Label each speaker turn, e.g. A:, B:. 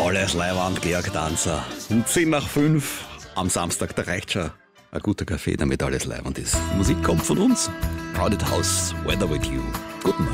A: Alles Leiwand, Georg Danzer. Um 10 nach 5 am Samstag, da reicht schon ein guter Kaffee, damit alles Leiwand ist. Die Musik kommt von uns. Crowded House, Weather with You. Guten Morgen.